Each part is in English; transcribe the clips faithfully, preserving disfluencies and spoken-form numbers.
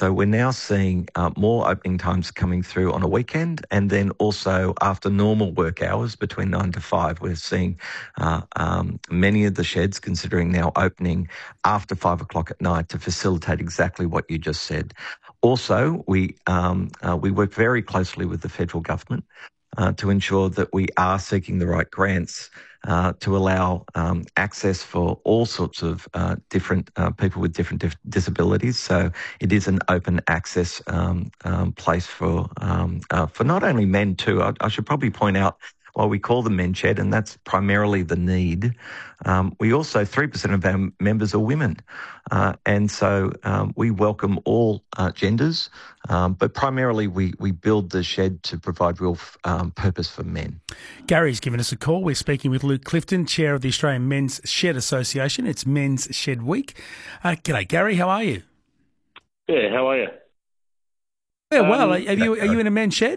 So we're now seeing uh, more opening times coming through on a weekend, and then also after normal work hours between nine to five, we're seeing uh, um, many of the sheds considering now opening after five o'clock at night to facilitate exactly what you just said. Also, we um, uh, we work very closely with the federal government uh, to ensure that we are seeking the right grants uh, to allow um, access for all sorts of uh, different uh, people with different dif- disabilities. So it is an open access um, um, place for um, uh, for not only men too. I, I should probably point out, while we call them Men's Shed, and that's primarily the need, um, we also, three percent of our members are women. Uh, and so um, we welcome all uh, genders, um, but primarily we, we build the shed to provide real um, purpose for men. Gary's given us a call. We're speaking with Luke Clifton, Chair of the Australian Men's Shed Association. It's Men's Shed Week. Uh, g'day, Gary. How are you? Yeah, how are you? Yeah, well, Um, are you, are you in a men's shed?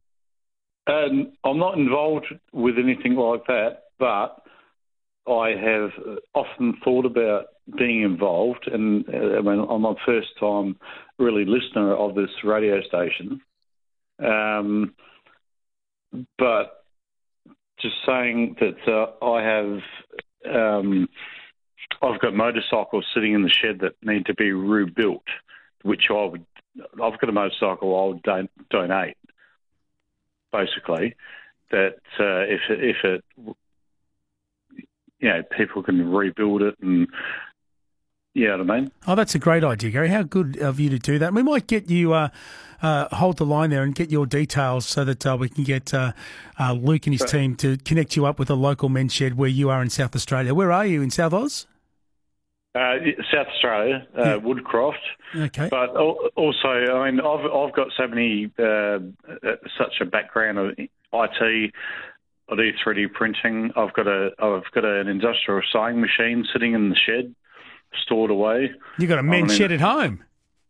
Um, I'm not involved with anything like that, but I have often thought about being involved, and uh, I mean, I'm my first time really listener of this radio station. Um, but just saying that uh, I have, um, I've got motorcycles sitting in the shed that need to be rebuilt, which I would, I've got a motorcycle I would don- donate. Basically, that uh, if it, if it, you know, people can rebuild it, and you know what I mean. Oh, that's a great idea, Gary. How good of you to do that. We might get you uh, uh, hold the line there and get your details so that uh, we can get uh, uh, Luke and his Right. team to connect you up with a local men's shed where you are in South Australia. Where are you, in South Oz? Uh, South Australia, uh, Yeah. Woodcroft. Okay. But al- also, I mean, I've I've got so many uh, uh, such a background of I T. I do three D printing. I've got a I've got an industrial sewing machine sitting in the shed, stored away. You got a men's I mean, shed at home.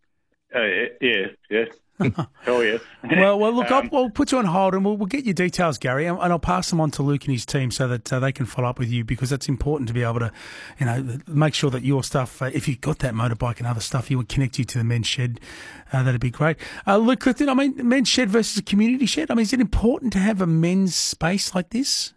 Uh, yeah, yeah. Hell yeah. Well, well, look, Um, I'll, I'll put you on hold and we'll, we'll get your details, Gary, and, and I'll pass them on to Luke and his team so that uh, they can follow up with you, because it's important to be able to, you know, make sure that your stuff, uh, if you've got that motorbike and other stuff, you would connect you to the men's shed. Uh, that'd be great. Uh, Luke Clifton, I mean, men's shed versus a community shed. I mean, is it important to have a men's space like this?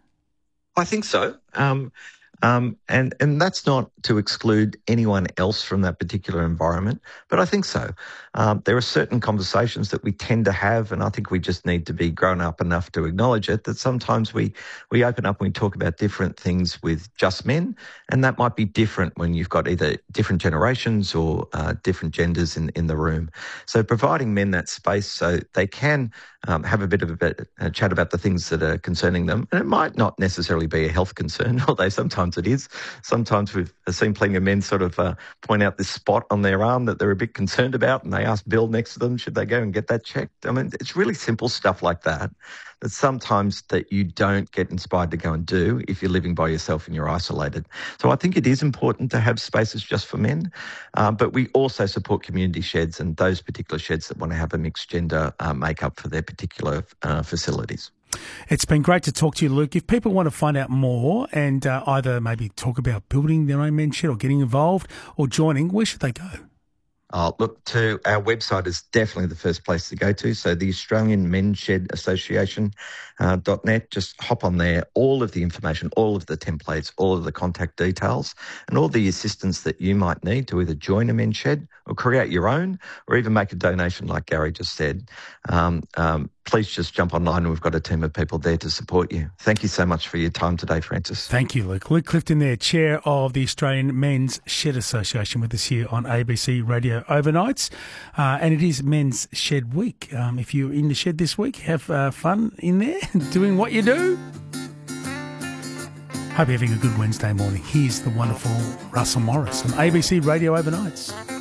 I think so. Um, um, and, and that's not to exclude anyone else from that particular environment, but I think so. Um, there are certain conversations that we tend to have, and I think we just need to be grown up enough to acknowledge it, that sometimes we, we open up and we talk about different things with just men, and that might be different when you've got either different generations or uh, different genders in, in the room. So providing men that space so they can um, have a bit of a, bit, a chat about the things that are concerning them, and it might not necessarily be a health concern, although sometimes it is. Sometimes we've seen plenty of men sort of uh, point out this spot on their arm that they're a bit concerned about, and they ask Bill next to them, should they go and get that checked? I mean, it's really simple stuff like that, that sometimes that you don't get inspired to go and do if you're living by yourself and you're isolated. So I think it is important to have spaces just for men, uh, but we also support community sheds and those particular sheds that want to have a mixed gender uh, makeup for their particular uh, facilities. It's been great to talk to you, Luke. If people want to find out more and uh, either maybe talk about building their own men's shed or getting involved or joining, where should they go? Uh, look, to our website is definitely the first place to go to. So the Australian Men's Shed Association uh, dot net, just hop on there. All of the information, all of the templates, all of the contact details, and all the assistance that you might need to either join a men's shed or create your own, or even make a donation like Gary just said. Um, um, please just jump online and we've got a team of people there to support you. Thank you so much for your time today, Francis. Thank you, Luke. Luke Clifton there, Chair of the Australian Men's Shed Association, with us here on A B C Radio Overnights. Uh, and it is Men's Shed Week. Um, if you're in the shed this week, have uh, fun in there doing what you do. Hope you're having a good Wednesday morning. Here's the wonderful Russell Morris on A B C Radio Overnights.